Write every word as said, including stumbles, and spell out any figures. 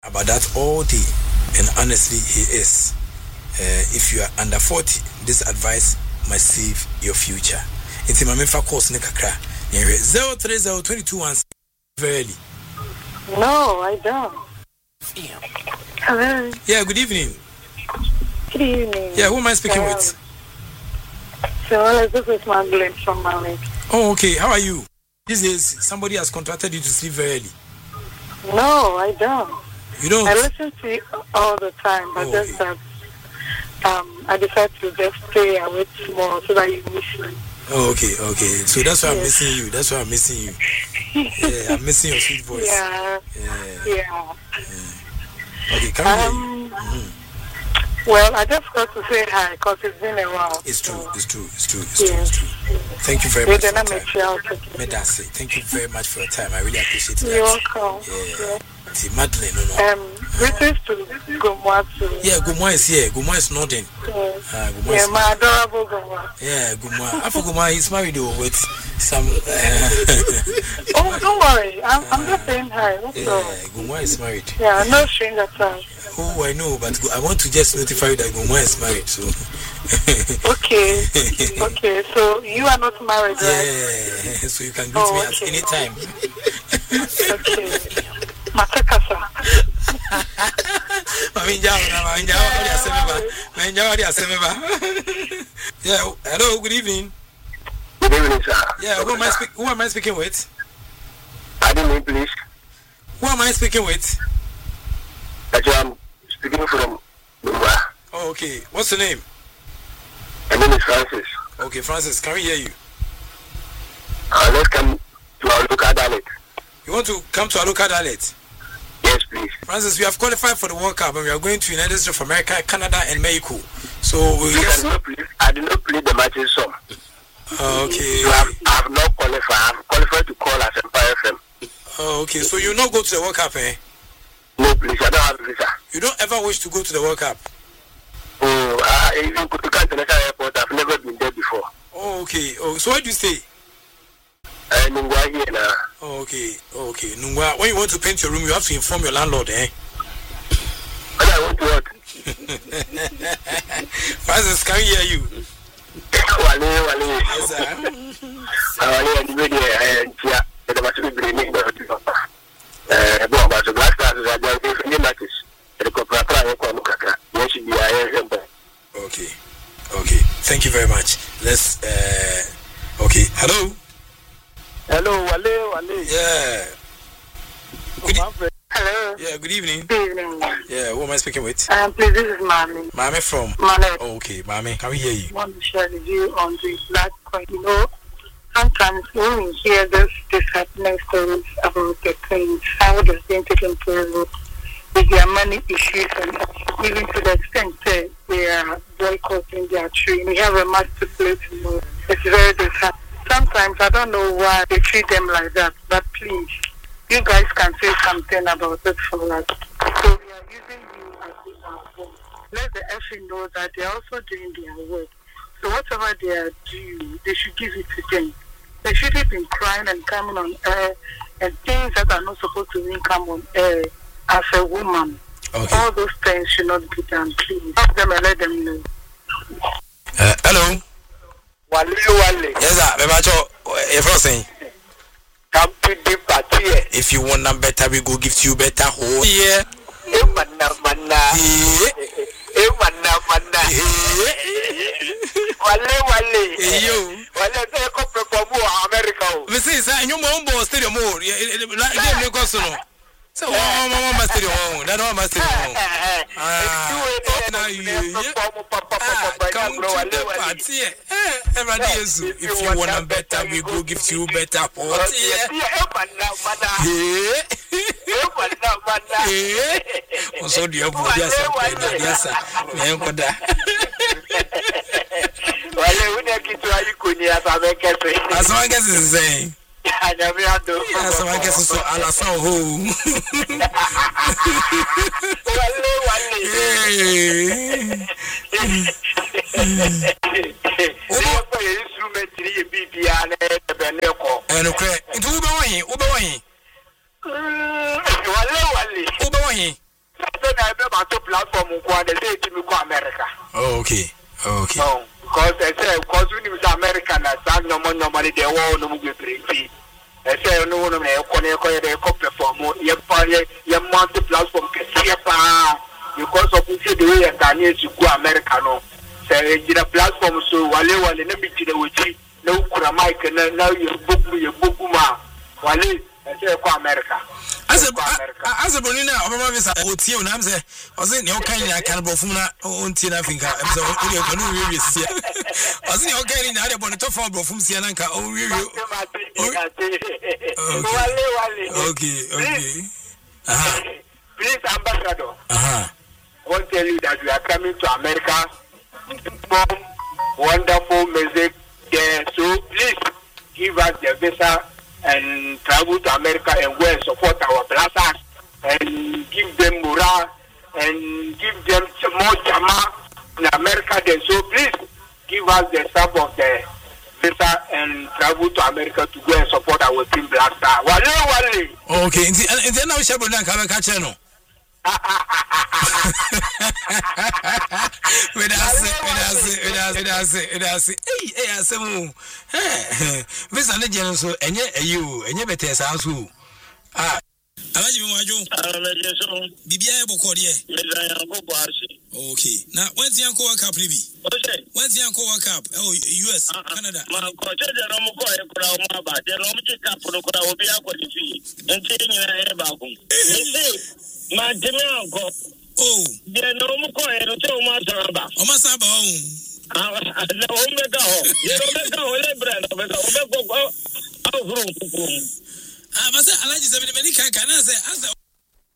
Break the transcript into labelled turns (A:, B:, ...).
A: about that all day, and honestly, he is. Uh, if you are under forty, this advice might save your future. It's in my mefa course nekakra. zero three zero two two one very early.
B: No, I don't. Hello.
A: Yeah, good evening.
B: Good evening.
A: Yeah, who am I speaking
B: um,
A: with?
B: So, this is Magdalene from Mali.
A: Oh, okay. How are you? These days, somebody has contracted you to sleep very early.
B: No, I don't.
A: You don't?
B: I listen to you all the time, but
A: oh,
B: just
A: okay.
B: that um, I decided to just stay awake more so that you miss me.
A: Oh, okay, okay. So that's why yes. I'm missing you. That's why I'm missing you. Yeah, I'm missing your sweet voice.
B: Yeah.
A: Yeah.
B: Yeah.
A: yeah. Okay, come
B: um,
A: here. Mm-hmm.
B: Well, I just got to say hi because it's been a while.
A: It's true,
B: so.
A: it's true, it's true, it's
B: yes.
A: true, it's true. Thank you very much for your time.
B: Medase,
A: thank you very much for your time. I really appreciate it.
B: You're welcome.
A: Yeah. See, Madeline, no, no.
B: Um, greetings to Gumwa too.
A: Yeah, Gumwa is here. Gumwa is nodding.
B: Yes.
A: Uh, Gumwa
B: yeah,
A: is
B: my adorable Gumwa.
A: Yeah, Gumwa. After Gumwa, he's married with some. Uh,
B: oh, don't worry. I'm, I'm just saying hi. That's
A: yeah,
B: all.
A: Gumwa is married.
B: Yeah, no stranger at all.
A: Oh, I know, but I want to just notify you that Gumwa is married, so.
B: Okay. Okay, so you are not married, right?
A: Yeah, so you can greet
B: oh,
A: me
B: okay.
A: at any time.
B: Okay. Matekasa.
A: Mami njao na mami njao wadi asemeba. Mami njao wadi asemeba. Yeah, hello, good evening.
C: Good evening, sir.
A: Yeah, who am I speak who am I speaking with?
C: Pardon me, please.
A: Who am I speaking with?
C: Actually, I'm speaking from Mumbai.
A: Oh, okay. What's the name?
C: My name is Francis.
A: Okay, Francis, can we hear you?
C: Uh, let's come to our local dialect.
A: You want to come to our local dialect?
C: Yes, please.
A: Francis, we have qualified for the World Cup and we are going to United States of America, Canada, and Mexico. So we
C: yes. I did not play the matches some.
A: Oh, okay.
C: So I have not qualified. I have qualified to call as Empire F M.
A: Oh, okay. So you not go to the World Cup, eh?
C: No, please. I don't have a visa.
A: You don't ever wish to go to the World Cup?
C: Oh, I even go to International Airport. I've never been there before.
A: Oh, okay. Oh, so where do you stay?
C: Uh, Nungwa here now.
A: Oh, okay. Oh, okay. Nungwa, when you want to paint your room, you have to inform your landlord, eh?
C: When I want to work.
A: Francis, can we hear you?
C: Wale, wale.
A: Yes, sir.
C: Wale, I'm ready. Yeah, the match will be bringing the uh, but but the last time I was doing the matches. The corporate one kaka. Yes, should be I.
A: Okay. Okay. Thank you very much. Let's. Uh, okay. Hello.
C: Hello, Wale, Wale.
A: Yeah. Good e-
B: Hello.
A: yeah. Good evening.
B: Good evening.
A: Yeah. Who am I speaking with?
B: Um, please, this is Mami.
A: Mami from.
B: Mami.
A: Oh, okay, Mami. Can we hear you?
B: I want to share with you on the last point. You know, sometimes when we hear this disheartening stories about the things, how they've been taken care of, with their money issues, and even to the extent that they are boycotting their tree. We have a match to play tomorrow. It's very disheartening. Sometimes I don't know why they treat them like that, but please, you guys can say something about it for us. So we are using you as the example. Let the F A know that they are also doing their work. So whatever they are doing, they should give it to them. They shouldn't be crying and coming on air and things that are not supposed to even come on air as a woman.
A: Okay.
B: All those things should not be done. Please help them and let them know.
A: Uh, hello.
C: Wale, wale.
A: Yes, sir. Bebacho, if you're saying.
C: Come to the party.
A: If you want them better, we go give you better. Oh, yeah.
C: Eh, manna, manna. Eh, manna, manna. Wale, wale.
A: Yo.
C: Wale, say, come from America.
A: Me say, sir, you mo umbo stadium mo. Game me go so no. So, oh, mama, my stadium. That no, my stadium. Ah, now you, come to the party. Eh, every day, if you want them better, we go give you better. Oh, yeah. Yeah. So do you have to yes, sir.
C: Wale, we need to are you going to have a cafe?
A: As long as it's saying.
C: I never had to.
A: Yes, I guess so. I'll say home. And okay, it will be Uber Wale Wale. Uber
C: na ebe ba to platform ko dey say timi ko America.
A: Oh, okay. Okay.
C: Oh, because I say because we need America na say no more normally dey wo no mu gbepiriti. I say no no na e ko na e ko dey ko perform ye pa ye ye mount platform ke tie pa because of the way you can use go America no. Say the platform so wale wale na biti dey wuchi na ukura mic na na ye book ye book ma wale I say ko America.
A: As a as a bonina Obama visa otie na am say o say ne o kan ya kan bofum na ontie na finka am say o dey ko no wi sia o say ne o kan na dey bon to for bofum sia na nka o wi wi
C: wale wale
A: okay okay aha
C: please ambassador
A: aha
C: I want to tell you that we are coming to America from wonderful music there, so please give us the visa and travel to America and go and support our brothers and give them morale and give them more jama in America then. So please give us the stamp of the visa and travel to America to go and support our team Black Star. Wale wale.
A: Okay, and then now we shall be done. Come catch no. We that's it, we that's it, we that's it, we that's it, we that's it. Hey, hey, asemu. Hey, visa ne jeno so enye eyu, enye bete sa so. Ah. Alaji bi mwajo.
C: Alaji so.
A: Bibia e boko de.
C: Meza yanko kwa ashi.
A: Okay. Na when's yanko World Cup libi?
C: Okay.
A: When's yanko World Cup? Oh, U S, uh, uh, Canada.
C: Ma ko che de no mo ko e kura o ma ba. De no mo che cup no kura obi akodi fi. Enti nyina e ba ko. Ma demi anko.
A: Oh.
C: De no mo ko e no che o ma saba.
A: O ma saba o.
C: Ah, na o me ga ho. De no me ga ho le brand o me ga o me ko ko. Ah, furu ko.
A: Ah, mas alaji se me ni kan kan na se